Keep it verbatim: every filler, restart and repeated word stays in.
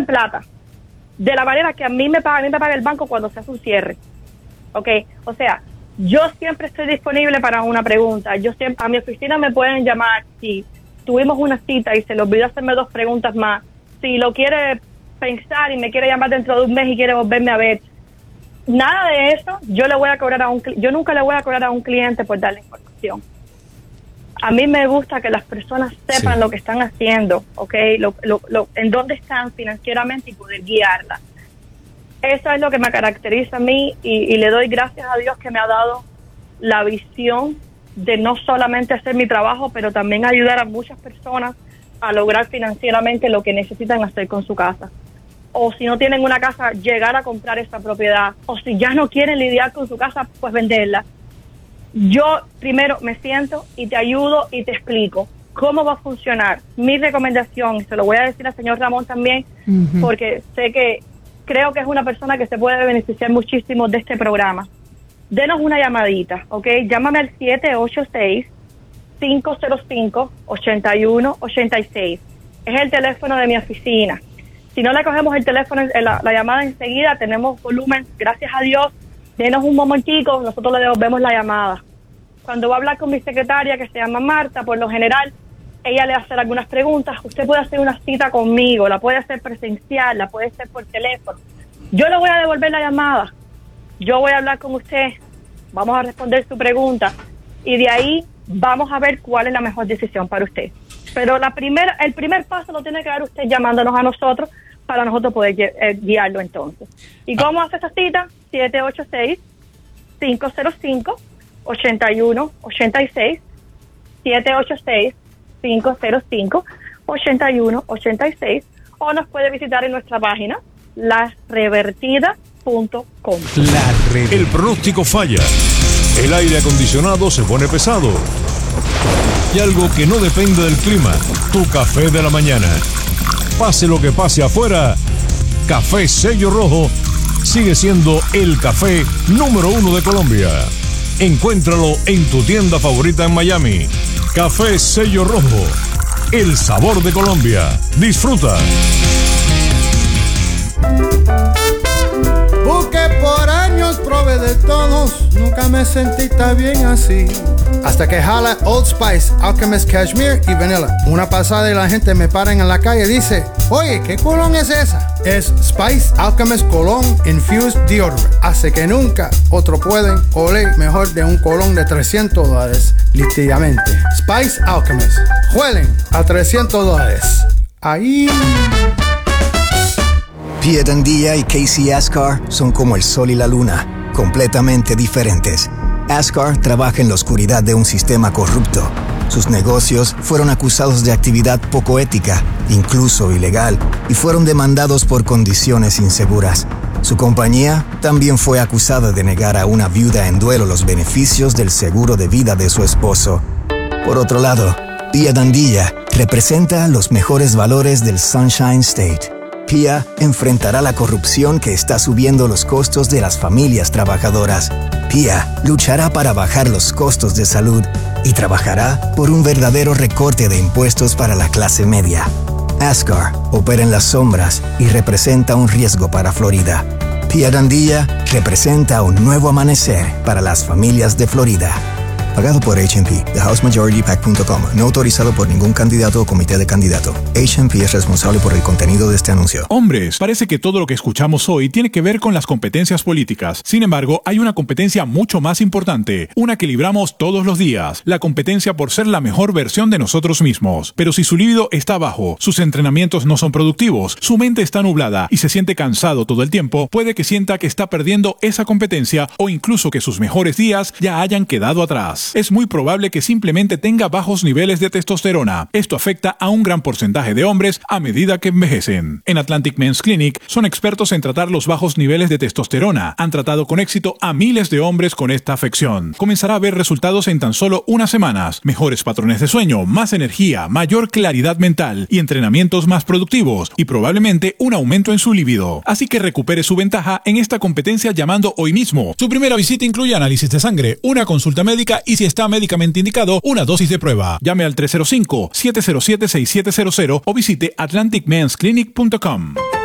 plata de la manera que a mí me paga, a mí me paga el banco cuando se hace un cierre. ¿Ok? O sea, yo siempre estoy disponible para una pregunta. Yo siempre, a mi oficina me pueden llamar si tuvimos una cita y se le olvidó hacerme dos preguntas más. Si lo quiere pensar y me quiere llamar dentro de un mes y quiere volverme a ver. Nada de eso, yo le voy a cobrar a un yo nunca le voy a cobrar a un cliente por darle información. A mí me gusta que las personas sepan sí. lo que están haciendo, ¿ok? Lo, lo, lo, en dónde están financieramente y poder guiarla. Eso es lo que me caracteriza a mí y, y le doy gracias a Dios que me ha dado la visión de no solamente hacer mi trabajo, pero también ayudar a muchas personas a lograr financieramente lo que necesitan hacer con su casa. O si no tienen una casa, llegar a comprar esa propiedad. O si ya no quieren lidiar con su casa, pues venderla. Yo primero me siento y te ayudo y te explico cómo va a funcionar. Mi recomendación, y se lo voy a decir al señor Ramón también, uh-huh. porque sé que creo que es una persona que se puede beneficiar muchísimo de este programa. Denos una llamadita, ¿ok? Llámame al siete ocho seis, cinco cero cinco, ocho uno ocho seis. Es el teléfono de mi oficina. Si no le cogemos el teléfono, la, la llamada enseguida, tenemos volumen, gracias a Dios. Denos un momentico, nosotros le devolvemos la llamada. Cuando va a hablar con mi secretaria, que se llama Marta, por lo general, ella le hace algunas preguntas. Usted puede hacer una cita conmigo, la puede hacer presencial, la puede hacer por teléfono. Yo le voy a devolver la llamada. Yo voy a hablar con usted, vamos a responder su pregunta y de ahí vamos a ver cuál es la mejor decisión para usted. Pero la primera, el primer paso lo tiene que dar usted llamándonos a nosotros para nosotros poder eh, guiarlo entonces. ¿Y cómo hace esa cita? siete ocho seis, cinco cero cinco, ocho uno ocho seis, siete ocho seis, cinco cero cinco, ocho uno ocho seis, o nos puede visitar en nuestra página la revertida punto com. La Revertida. El pronóstico falla. El aire acondicionado se pone pesado. Y algo que no depende del clima, tu café de la mañana. Pase lo que pase afuera, Café Sello Rojo sigue siendo el café número uno de Colombia. Encuéntralo en tu tienda favorita en Miami. Café Sello Rojo, el sabor de Colombia. Disfruta. Busqué por años, probé de todos, nunca me sentí tan bien así. Hasta que jala Old Spice, Alchemist Cashmere y Vanilla. Una pasada y la gente me para en la calle y dice, oye, ¿qué colón es esa? Es Spice Alchemist Cologne Infused Deodorant. Hace que nunca otro pueden oler mejor de un colón de trescientos dólares, literalmente. Spice Alchemist. Huelen a trescientos dólares. Ahí... Pia Dandilla y Casey Ascar son como el sol y la luna, completamente diferentes. Ascar trabaja en la oscuridad de un sistema corrupto. Sus negocios fueron acusados de actividad poco ética, incluso ilegal, y fueron demandados por condiciones inseguras. Su compañía también fue acusada de negar a una viuda en duelo los beneficios del seguro de vida de su esposo. Por otro lado, Pia Dandilla representa los mejores valores del Sunshine State. Pia enfrentará la corrupción que está subiendo los costos de las familias trabajadoras. Pia luchará para bajar los costos de salud y trabajará por un verdadero recorte de impuestos para la clase media. Ascar opera en las sombras y representa un riesgo para Florida. Pia Dandilla representa un nuevo amanecer para las familias de Florida. Pagado por H and P, The House Majority Pack punto com. No autorizado por ningún candidato o comité de candidato. H and P es responsable por el contenido de este anuncio. Hombres, parece que todo lo que escuchamos hoy tiene que ver con las competencias políticas. Sin embargo, hay una competencia mucho más importante, una que libramos todos los días, la competencia por ser la mejor versión de nosotros mismos. Pero si su libido está bajo, sus entrenamientos no son productivos, su mente está nublada y se siente cansado todo el tiempo, puede que sienta que está perdiendo esa competencia o incluso que sus mejores días ya hayan quedado atrás. Es muy probable que simplemente tenga bajos niveles de testosterona. Esto afecta a un gran porcentaje de hombres a medida que envejecen. En Atlantic Men's Clinic son expertos en tratar los bajos niveles de testosterona. Han tratado con éxito a miles de hombres con esta afección. Comenzará a ver resultados en tan solo unas semanas. Mejores patrones de sueño, más energía, mayor claridad mental y entrenamientos más productivos y probablemente un aumento en su libido. Así que recupere su ventaja en esta competencia llamando hoy mismo. Su primera visita incluye análisis de sangre, una consulta médica y si está médicamente indicado, una dosis de prueba. Llame al tres cero cinco, siete cero siete, seis siete cero cero o visite atlantic mens clinic punto com.